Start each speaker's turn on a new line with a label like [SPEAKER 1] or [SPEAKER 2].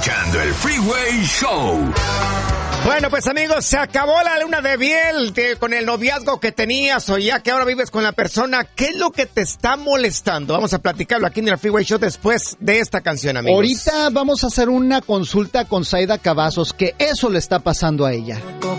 [SPEAKER 1] escuchando el Freeway Show.
[SPEAKER 2] Bueno, pues amigos, se acabó la luna de miel con el noviazgo que tenías o ya que ahora vives con la persona. ¿Qué es lo que te está molestando? Vamos a platicarlo aquí en el Freeway Show después de esta canción, amigos.
[SPEAKER 3] Ahorita vamos a hacer una consulta con Zaida Cavazos, que eso le está pasando a ella.